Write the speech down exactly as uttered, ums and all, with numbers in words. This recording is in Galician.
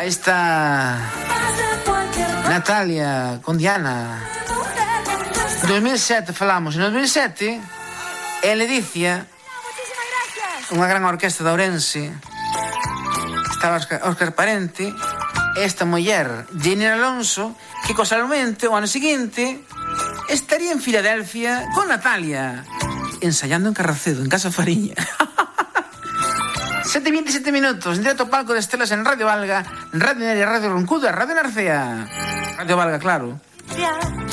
Ahí está Natalia con Diana. dos mil sete falamos. En dos mil sete, en Ledicia, unha gran orquesta de Ourense, estaba Óscar, Óscar Parente, esta muller, Jenny Alonso, que casualmente o ano seguinte estaría en Filadelfia con Natalia, ensayando en Carracedo, en Casa Fariña. sete e veintisiete minutos, en directo palco de Estelas en Radio Valga, Radio Neria, Radio Roncuda, Radio Narcea. Radio Valga, claro.